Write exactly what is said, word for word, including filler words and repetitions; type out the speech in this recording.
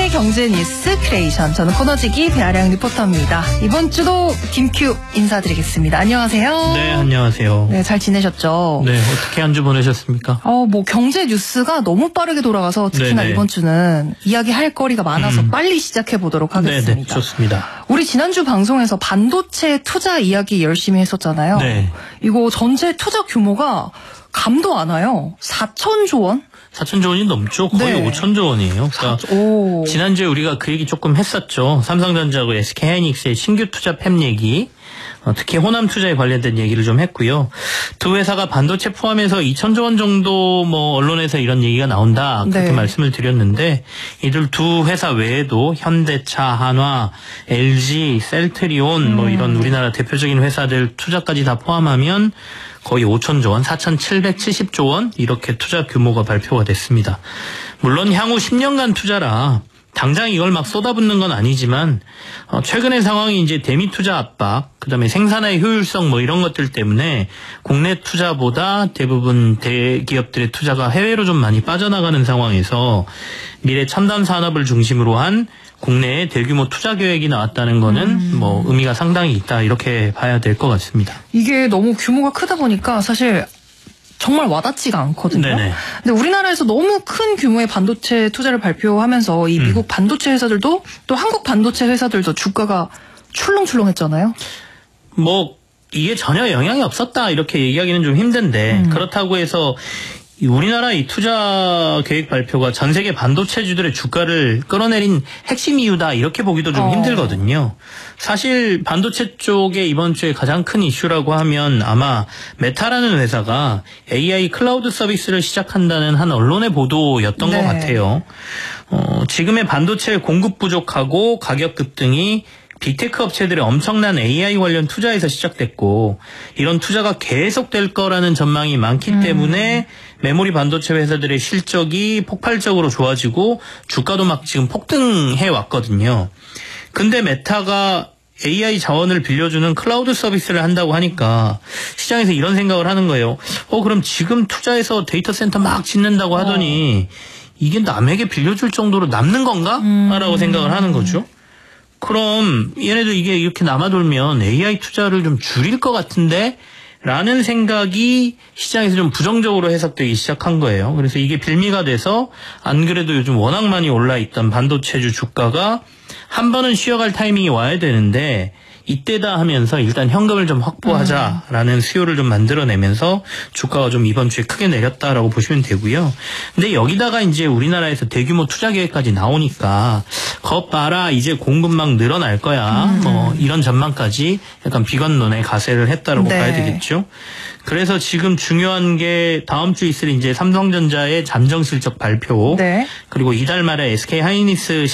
김현정의 경제 뉴스 크리에이션. 저는 코너지기 배아량 리포터입니다. 이번 주도 김큐 인사드리겠습니다. 안녕하세요. 네, 안녕하세요. 네, 잘 지내셨죠? 네, 어떻게 한 주 보내셨습니까? 어, 뭐 경제 뉴스가 너무 빠르게 돌아가서 특히나 네네. 이번 주는 이야기할 거리가 많아서 음. 빨리 시작해 보도록 하겠습니다. 네, 네, 좋습니다. 우리 지난주 방송에서 반도체 투자 이야기 열심히 했었잖아요. 네. 이거 전체 투자 규모가 감도 안 와요. 사천조 원? 사천조 원이 넘죠? 거의 네. 오천조 원이에요. 그러니까 오. 지난주에 우리가 그 얘기 조금 했었죠. 삼성전자하고 에스케이하이닉스의 신규 투자 팹 얘기, 어, 특히 호남 투자에 관련된 얘기를 좀 했고요. 두 회사가 반도체 포함해서 이천조 원 정도 뭐 언론에서 이런 얘기가 나온다 그렇게 네. 말씀을 드렸는데, 이들 두 회사 외에도 현대차, 한화, 엘지, 셀트리온 음. 뭐 이런 우리나라 대표적인 회사들 투자까지 다 포함하면 거의 오천조 원, 사천칠백칠십조 원 이렇게 투자 규모가 발표가 됐습니다. 물론 향후 십 년간 투자라 당장 이걸 막 쏟아붓는 건 아니지만 어, 최근의 상황이 이제 대미 투자 압박, 그다음에 생산의 효율성 뭐 이런 것들 때문에 국내 투자보다 대부분 대기업들의 투자가 해외로 좀 많이 빠져나가는 상황에서 미래 첨단 산업을 중심으로 한 국내에 대규모 투자 계획이 나왔다는 거는 음. 뭐 의미가 상당히 있다 이렇게 봐야 될 것 같습니다. 이게 너무 규모가 크다 보니까 사실 정말 와닿지가 않거든요. 네네. 근데 우리나라에서 너무 큰 규모의 반도체 투자를 발표하면서 이 미국 음. 반도체 회사들도 또 한국 반도체 회사들도 주가가 출렁출렁했잖아요. 뭐 이게 전혀 영향이 없었다 이렇게 얘기하기는 좀 힘든데 음. 그렇다고 해서 이 우리나라 이 투자 계획 발표가 전 세계 반도체주들의 주가를 끌어내린 핵심 이유다 이렇게 보기도 좀 어. 힘들거든요. 사실 반도체 쪽에 이번 주에 가장 큰 이슈라고 하면 아마 메타라는 회사가 에이아이 클라우드 서비스를 시작한다는 한 언론의 보도였던 네. 것 같아요. 어, 지금의 반도체 공급 부족하고 가격 급등이 빅테크 업체들의 엄청난 에이아이 관련 투자에서 시작됐고, 이런 투자가 계속될 거라는 전망이 많기 음. 때문에 메모리 반도체 회사들의 실적이 폭발적으로 좋아지고 주가도 막 지금 폭등해 왔거든요. 근데 메타가 에이아이 자원을 빌려주는 클라우드 서비스를 한다고 하니까 시장에서 이런 생각을 하는 거예요. 어 그럼 지금 투자해서 데이터 센터 막 짓는다고 하더니 이게 남에게 빌려줄 정도로 남는 건가? 음. 라고 생각을 하는 거죠. 그럼 얘네도 이게 이렇게 남아돌면 에이아이 투자를 좀 줄일 것 같은데? 라는 생각이 시장에서 좀 부정적으로 해석되기 시작한 거예요. 그래서 이게 빌미가 돼서 안 그래도 요즘 워낙 많이 올라있던 반도체주 주가가 한 번은 쉬어갈 타이밍이 와야 되는데 이때다 하면서 일단 현금을 좀 확보하자라는 음. 수요를 좀 만들어내면서 주가가 좀 이번 주에 크게 내렸다라고 보시면 되고요. 근데 여기다가 이제 우리나라에서 대규모 투자 계획까지 나오니까 것 봐라 이제 공급 막 늘어날 거야. 음. 뭐 이런 전망까지 약간 비관론에 가세를 했다라고 네. 봐야 되겠죠. 그래서 지금 중요한 게 다음 주 있을 이제 삼성전자의 잠정 실적 발표, 네. 그리고 이달 말에 에스케이하이닉스